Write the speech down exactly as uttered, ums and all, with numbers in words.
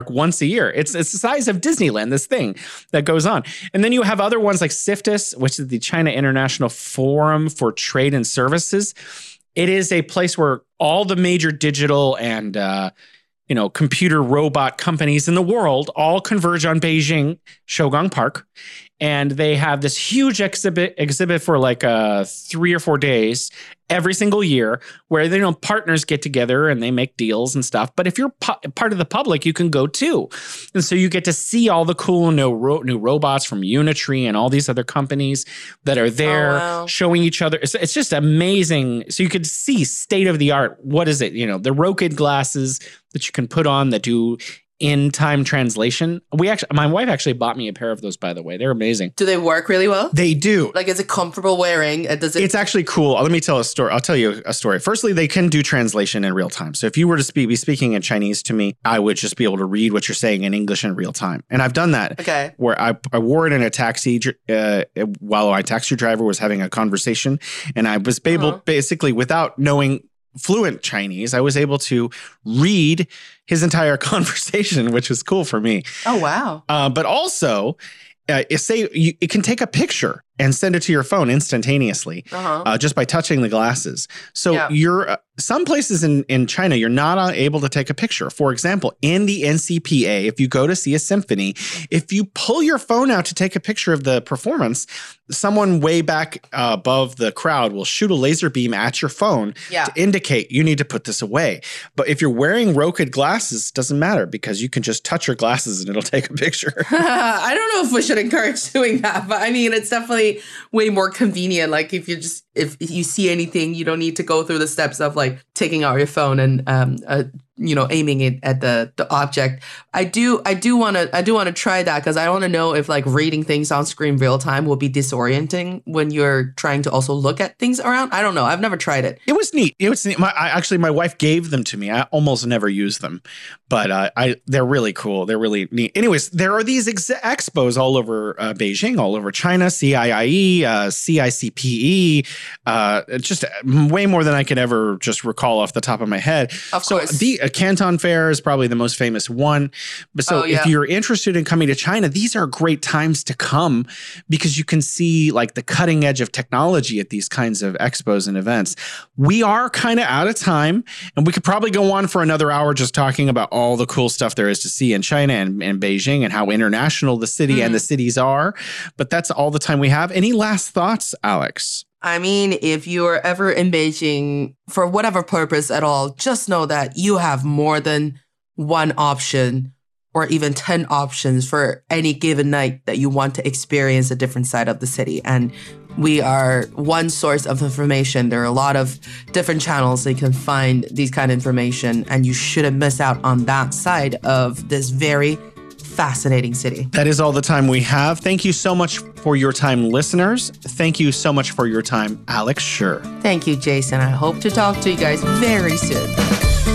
once a year. It's, it's the size of Disneyland, this thing that goes on. And then you have other ones like CIFTIS, which is the China International Forum for Trade and Services. It is a place where all the major digital and, uh, you know, computer robot companies in the world all converge on Beijing, Shougang Park. And they have this huge exhibit exhibit for like uh, three or four days every single year where, you know, partners get together and they make deals and stuff. But if you're pu- part of the public, you can go too. And so you get to see all the cool new, ro- new robots from Unitree and all these other companies that are there, oh, wow. showing each other. It's, it's just amazing. So you could see state of the art. What is it? You know, the Rokid glasses that you can put on that do in time translation. We actually, my wife actually bought me a pair of those, by the way. They're amazing. Do they work really well? They do. Like, is it comfortable wearing? Does it? It's actually cool. Let me tell a story. I'll tell you a story. Firstly, they can do translation in real time. So if you were to speak, be speaking in Chinese to me, I would just be able to read what you're saying in English in real time. And I've done that. Okay. Where I, I wore it in a taxi uh, while my taxi driver was having a conversation. And I was able, uh-huh. basically, without knowing fluent Chinese, I was able to read his entire conversation, which was cool for me. Oh, wow. Uh, but also, uh, say you, it can take a picture and send it to your phone instantaneously uh-huh. uh, just by touching the glasses. So yeah. you're uh, some places in, in China, you're not uh, able to take a picture. For example, in the N C P A, if you go to see a symphony, if you pull your phone out to take a picture of the performance, someone way back uh, above the crowd will shoot a laser beam at your phone yeah. to indicate you need to put this away. But if you're wearing Rokid glasses, it doesn't matter because you can just touch your glasses and it'll take a picture. I don't know if we should encourage doing that, but I mean, it's definitely way more convenient. Like if you just, if you see anything, you don't need to go through the steps of like taking out your phone and, um, uh, you know, aiming it at the, the object. I do, I do want to, I do want to try that because I want to know if like reading things on screen real time will be disorienting when you're trying to also look at things around. I don't know. I've never tried it. It was neat. It was neat. My, I, actually, my wife gave them to me. I almost never use them, but uh, I, they're really cool. They're really neat. Anyways, there are these ex- expos all over uh, Beijing, all over China, C I I E, uh, C I C P E, uh, just way more than I could ever just recall off the top of my head. Of so course. the uh, Canton Fair is probably the most famous one. But so oh, yeah. if you're interested in coming to China, these are great times to come because you can see like the cutting edge of technology at these kinds of expos and events. We are kind of out of time and we could probably go on for another hour just talking about all the cool stuff there is to see in China and, and Beijing and how international the city mm. and the cities are. But that's all the time we have. Any last thoughts, Alex? I mean, if you're ever in Beijing for whatever purpose at all, just know that you have more than one option or even ten options for any given night that you want to experience a different side of the city. And we are one source of information. There are a lot of different channels that you can find these kind of information, and you shouldn't miss out on that side of this very fascinating city. That is all the time we have. Thank you so much for your time, listeners. Thank you so much for your time, Alex Scher. Thank you, Jason. I hope to talk to you guys very soon.